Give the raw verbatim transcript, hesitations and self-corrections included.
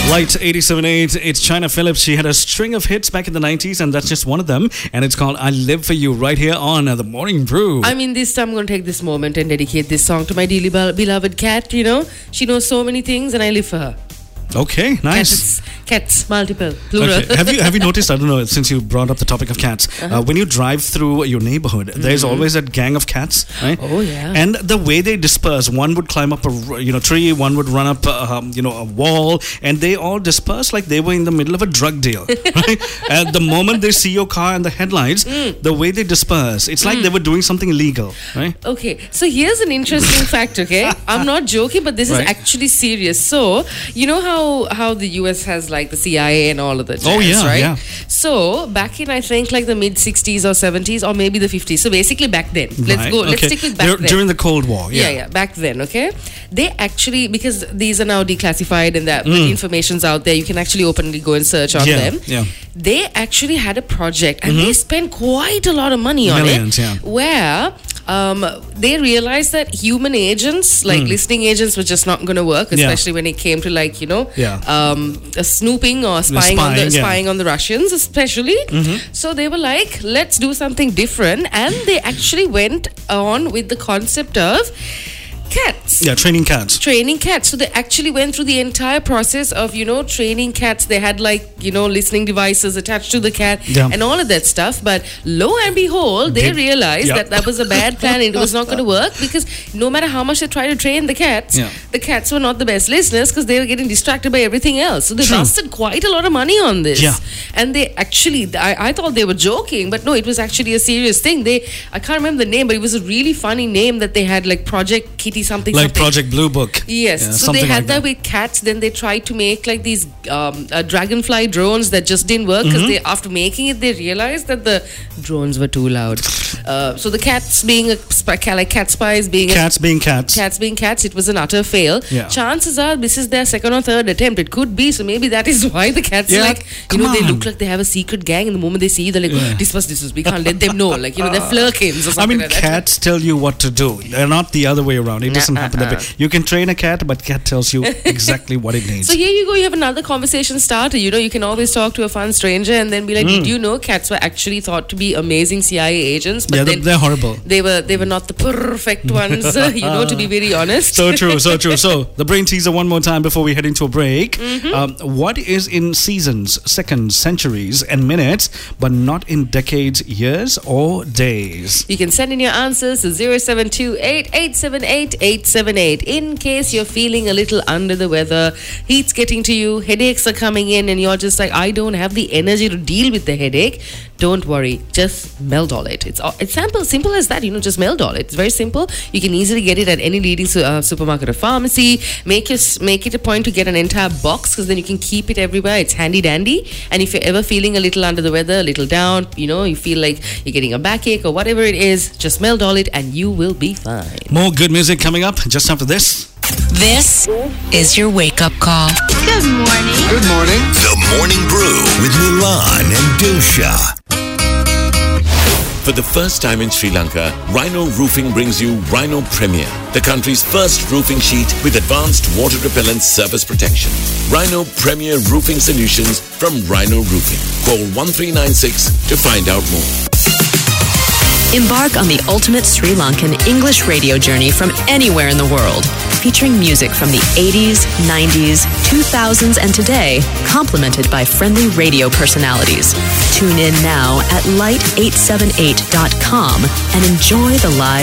Light eighty-seven point eight, it's China Phillips. She had a string of hits back in the nineties, and that's just one of them. And it's called I Live For You right here on uh, The Morning Brew. I mean, this time I'm going to take this moment and dedicate this song to my dearly be- beloved cat, you know. She knows so many things, and I live for her. Okay, nice. Cats, cats multiple, plural. Okay. Have you have you noticed, I don't know, since you brought up the topic of cats, uh-huh. uh, when you drive through your neighborhood, mm-hmm. there's always a gang of cats, right? Oh, yeah. And the way they disperse, one would climb up a you know tree, one would run up um, you know a wall, and they all disperse like they were in the middle of a drug deal, right? And the moment they see your car and the headlights, mm. the way they disperse, it's like mm. they were doing something illegal, right? Okay, so here's an interesting fact, okay? I'm not joking, but this right. is actually serious. So, you know how How, how the U S has like the C I A and all of that jazz, oh, yeah, right? Yeah. So back in I think like the mid sixties or seventies or maybe the fifties. So basically back then. Let's right. go. Okay. Let's stick with back Dur- then. During the Cold War. Yeah. yeah, yeah, back then. Okay, they actually, because these are now declassified and that mm. the information's out there, you can actually openly go and search on yeah, them. Yeah. They actually had a project and mm-hmm. they spent quite a lot of money on Millions, it. Yeah. Where um, they realized that human agents, like mm. listening agents, were just not going to work, especially yeah. when it came to like you know. Yeah. Um, snooping or spying, spying on the yeah. spying on the Russians especially. Mm-hmm. So they were like, let's do something different, and they actually went on with the concept of cats. Yeah, training cats. Training cats. So they actually went through the entire process of, you know, training cats. They had like, you know, listening devices attached to the cat yeah. and all of that stuff. But lo and behold, they Did, realized yep. that that was a bad plan and it was not going to work, because no matter how much they tried to train the cats, yeah. the cats were not the best listeners because they were getting distracted by everything else. So they True. invested quite a lot of money on this. Yeah. And they actually, I, I thought they were joking, but no, it was actually a serious thing. They, I can't remember the name, but it was a really funny name that they had, like Project Kitty something like something. Project Blue Book. Yes. Yeah, so they had like that. that with cats. Then they tried to make like these um, uh, dragonfly drones that just didn't work because mm-hmm. they, after making it, they realized that the drones were too loud. Uh, so the cats being a spy, like cat spies being cats a, being cats. Cats being cats. It was an utter fail. Yeah. Chances are this is their second or third attempt. It could be. So maybe that is why the cats yeah, are like, you come know, on. they look like they have a secret gang, and the moment they see you, they're like, yeah. this was this was. We can't let them know. Like, you know, they're flirkins or something I mean, like that. cats tell you what to do. They're not the other way around. It doesn't Nah, happen uh, that way. You can train a cat, but cat tells you exactly what it needs. So here you go. You have another conversation starter. You know, you can always talk to a fun stranger and then be like, mm. did you know cats were actually thought to be amazing C I A agents? But yeah, then they're horrible. They were they were not the perfect ones, you know, to be very honest. So true, so true. So the brain teaser one more time before we head into a break. Mm-hmm. Um, what is in seasons, seconds, centuries, and minutes, but not in decades, years, or days? You can send in your answers to zero seven two eight, eight seven eight, eight seven eight. In case you're feeling a little under the weather, heat's getting to you, headaches are coming in, and you're just like, I don't have the energy to deal with the headache. Don't worry, just Meldol it. It's it's simple, simple as that. You know, just Meldol it. It's very simple. You can easily get it at any leading uh, supermarket or pharmacy. Make your, make it a point to get an entire box, because then you can keep it everywhere. It's handy dandy. And if you're ever feeling a little under the weather, a little down, you know, you feel like you're getting a backache or whatever it is, just Meldol it and you will be fine. More good music coming up just after this. This is your wake-up call. Good morning. Good morning. The Morning Brew with Milan and Dilsha. For the first time in Sri Lanka, Rhino Roofing brings you Rhino Premier, the country's first roofing sheet with advanced water-repellent surface protection. Rhino Premier Roofing Solutions from Rhino Roofing. Call one three nine six to find out more. Embark on the ultimate Sri Lankan English radio journey from anywhere in the world, featuring music from the eighties, nineties, two thousands, and today, complemented by friendly radio personalities. Tune in now at light eight seven eight dot com and enjoy the live